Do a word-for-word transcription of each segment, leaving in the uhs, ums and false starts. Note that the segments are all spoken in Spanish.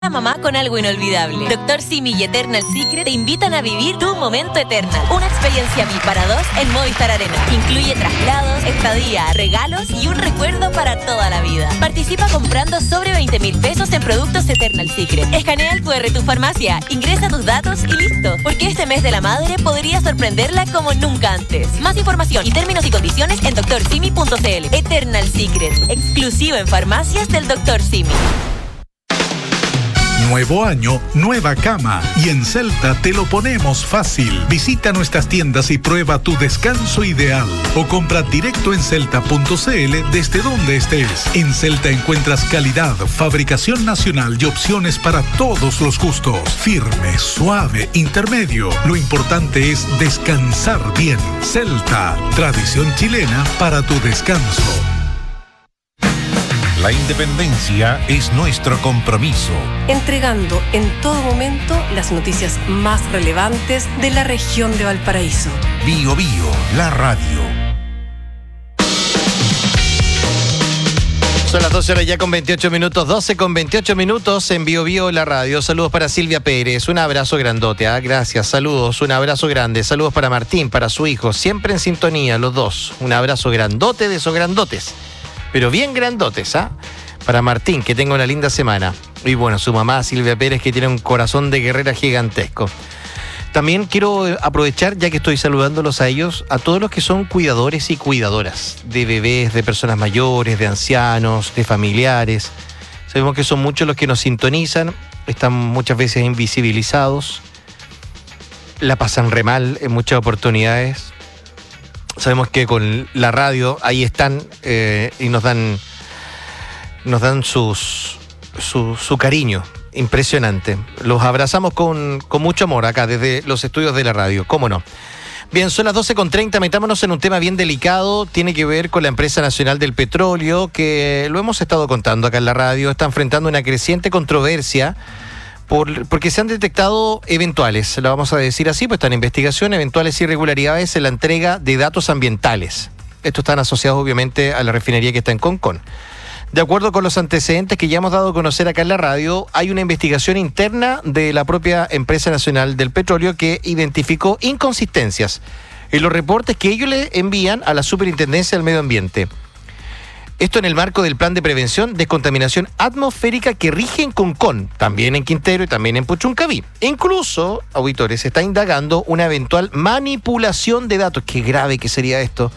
La mamá con algo inolvidable. Doctor Simi y Eternal Secret te invitan a vivir tu momento Eternal. Una experiencia V I P para dos en Movistar Arena. Incluye traslados, estadía, regalos y un recuerdo para toda la vida. Participa comprando sobre veinte mil pesos en productos Eternal Secret. Escanea el cu erre de tu farmacia, ingresa tus datos y listo. Porque este mes de la madre podría sorprenderla como nunca antes. Más información y términos y condiciones en doctor simi punto c l. Eternal Secret, exclusivo en farmacias del doctor Simi. Nuevo año, nueva cama. Y en Celta te lo ponemos fácil. Visita nuestras tiendas y prueba tu descanso ideal. O compra directo en celta punto c l desde donde estés. En Celta encuentras calidad, fabricación nacional y opciones para todos los gustos. Firme, suave, intermedio. Lo importante es descansar bien. Celta, tradición chilena para tu descanso. La independencia es nuestro compromiso. Entregando en todo momento las noticias más relevantes de la región de Valparaíso. Bio Bio, la radio. Son las doce horas ya con veintiocho minutos, doce con veintiocho minutos en Bio Bio, la radio. Saludos para Silvia Pérez, un abrazo grandote, ¿eh? Gracias, saludos, un abrazo grande. Saludos para Martín, para su hijo, siempre en sintonía los dos. Un abrazo grandote de esos grandotes. Pero bien grandotes, ¿ah? ¿eh? Para Martín, que tenga una linda semana. Y bueno, su mamá Silvia Pérez, que tiene un corazón de guerrera gigantesco. También quiero aprovechar, ya que estoy saludándolos a ellos, a todos los que son cuidadores y cuidadoras de bebés, de personas mayores, de ancianos, de familiares. Sabemos que son muchos los que nos sintonizan, están muchas veces invisibilizados, la pasan re mal en muchas oportunidades. Sabemos que con la radio ahí están eh, y nos dan nos dan sus su, su cariño impresionante. Los abrazamos con, con mucho amor acá desde los estudios de la radio, ¿cómo no? Bien, son las doce con treinta, metámonos en un tema bien delicado, tiene que ver con la Empresa Nacional del Petróleo, que lo hemos estado contando acá en la radio, está enfrentando una creciente controversia Por, porque se han detectado eventuales, lo vamos a decir así, pues está en investigación, eventuales irregularidades en la entrega de datos ambientales. Estos están asociados obviamente a la refinería que está en Concón. De acuerdo con los antecedentes que ya hemos dado a conocer acá en la radio, hay una investigación interna de la propia Empresa Nacional del Petróleo que identificó inconsistencias en los reportes que ellos le envían a la Superintendencia del Medio Ambiente. Esto en el marco del plan de prevención de contaminación atmosférica que rige en Concón, también en Quintero y también en Puchuncaví. Incluso, auditores, se está indagando una eventual manipulación de datos. Qué grave que sería esto.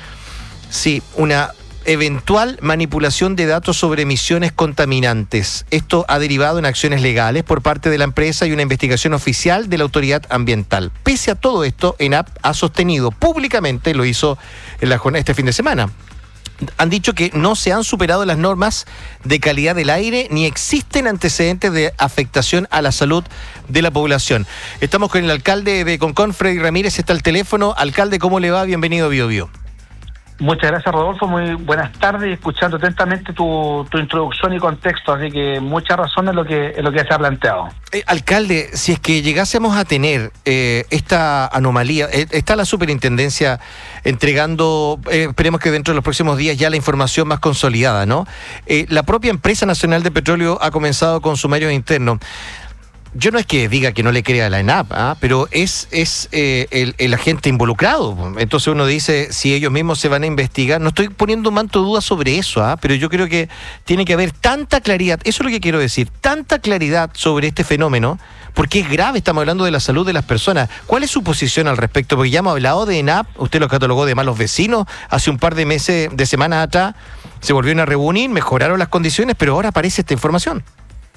Sí, una eventual manipulación de datos sobre emisiones contaminantes. Esto ha derivado en acciones legales por parte de la empresa y una investigación oficial de la autoridad ambiental. Pese a todo esto, ENAP ha sostenido públicamente, lo hizo en la jornada este fin de semana, han dicho que no se han superado las normas de calidad del aire ni existen antecedentes de afectación a la salud de la población. Estamos con el alcalde de Concón, Freddy Ramírez, está al teléfono. Alcalde, ¿cómo le va? Bienvenido a Bio Bio. Muchas gracias, Rodolfo, muy buenas tardes, escuchando atentamente tu, tu introducción y contexto, así que mucha razón en lo que, en lo que se ha planteado. Eh, alcalde, si es que llegásemos a tener eh, esta anomalía, eh, está la superintendencia entregando, eh, esperemos que dentro de los próximos días ya la información más consolidada, ¿no? Eh, la propia Empresa Nacional de Petróleo ha comenzado con sumarios internos. Yo no es que diga que no le crea a la ENAP, ¿ah? Pero es, es eh, el, el agente involucrado. Entonces uno dice, si ellos mismos se van a investigar, no estoy poniendo un manto de duda sobre eso, ¿ah? Pero yo creo que tiene que haber tanta claridad, eso es lo que quiero decir, tanta claridad sobre este fenómeno, porque es grave, estamos hablando de la salud de las personas. ¿Cuál es su posición al respecto? Porque ya hemos hablado de ENAP, usted lo catalogó de malos vecinos, hace un par de meses, de semanas atrás, se volvieron a reunir, mejoraron las condiciones, pero ahora aparece esta información.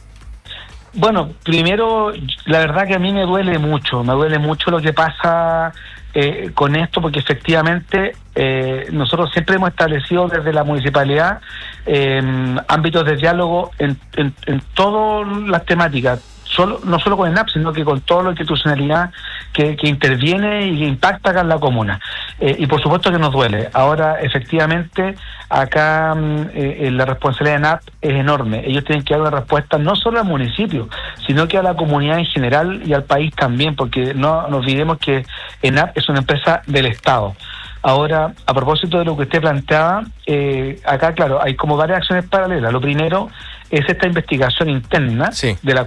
Bueno, primero, la verdad que a mí me duele mucho, me duele mucho lo que pasa eh, con esto, porque efectivamente eh, nosotros siempre hemos establecido desde la municipalidad eh, ámbitos de diálogo en, en, en todas las temáticas, solo, no solo con ENAP, sino que con toda la institucionalidad que, que interviene y que impacta acá en la comuna. Eh, y por supuesto que nos duele. Ahora, efectivamente, acá eh, la responsabilidad de ENAP es enorme. Ellos tienen que dar una respuesta no solo al municipio, sino que a la comunidad en general y al país también, porque no nos olvidemos que ENAP es una empresa del Estado. Ahora, a propósito de lo que usted planteaba, eh, acá, claro, hay como varias acciones paralelas. Lo primero es esta investigación interna Sí. de la